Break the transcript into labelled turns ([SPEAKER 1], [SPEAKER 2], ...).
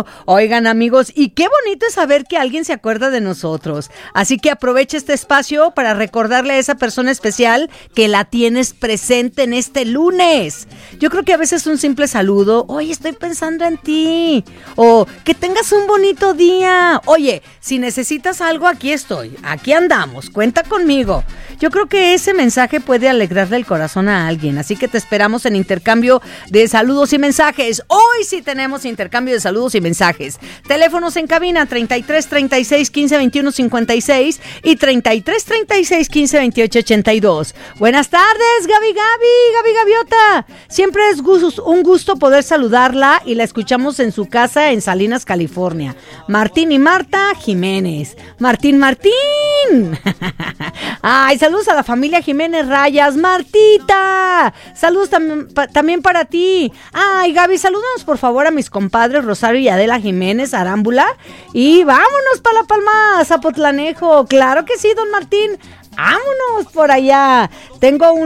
[SPEAKER 1] Oigan, amigos, y qué bonito es saber que alguien se acuerda de nosotros. Así que aprovecha este espacio para recordarle a esa persona especial que la tienes presente en este lunes. Yo creo que a veces un simple saludo, oye, estoy pensando en ti, o que tengas un bonito día. Oye, si necesitas algo, aquí estoy, aquí andamos, cuenta conmigo. Yo creo que ese mensaje puede alegrarle el corazón a alguien, así que te esperamos en intercambio de saludos y mensajes. Hoy sí tenemos intercambio de saludos y mensajes. Teléfonos en cabina 33 36 15 21 56 y 33 36 15 28 82. Buenas tardes, Gaby Gaviota. Siempre es un gusto poder saludarla y la escuchamos en su casa en Salinas, California. Martín y Marta Jiménez. Martín. Ay, saludos a la familia Jiménez Rayas. Martita, saludos también para ti. Ay, Gaby, salúdanos por favor a mis compadres Rosario y Adela Jiménez Arámbula. Y vámonos para La Palma, Zapotlanejo. Claro que sí, don Martín. Vámonos por allá. Tengo un